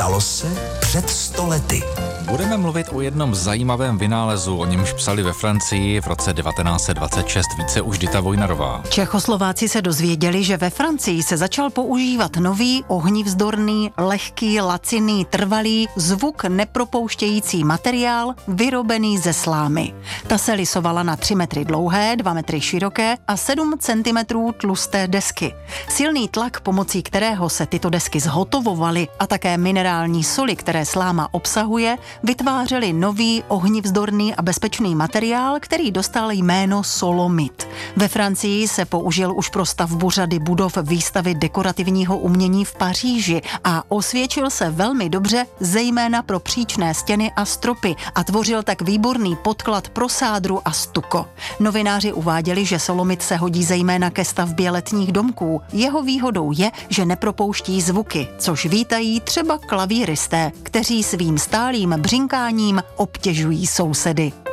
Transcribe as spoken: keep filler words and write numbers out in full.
Stalo se před sto lety. Budeme mluvit o jednom zajímavém vynálezu, o němž psali ve Francii v roce devatenáct set dvacet šest více už Dita Vojnarová. Čechoslováci se dozvěděli, že ve Francii se začal používat nový, ohnivzdorný, lehký, laciný, trvalý, zvuk nepropouštějící materiál vyrobený ze slámy. Ta se lisovala na tři metry dlouhé, dva metry široké a sedm centimetrů tlusté desky. Silný tlak, pomocí kterého se tyto desky zhotovovaly, a také minerální soli, které sláma obsahuje, vytvářeli nový, ohnivzdorný a bezpečný materiál, který dostal jméno solomit. Ve Francii se použil už pro stavbu řady budov výstavy dekorativního umění v Paříži a osvědčil se velmi dobře, zejména pro příčné stěny a stropy, a tvořil tak výborný podklad pro sádru a stuko. Novináři uváděli, že solomit se hodí zejména ke stavbě letních domků. Jeho výhodou je, že nepropouští zvuky, což vítají třeba klavíristé, kteří svým stálým břinkáním obtěžují sousedy.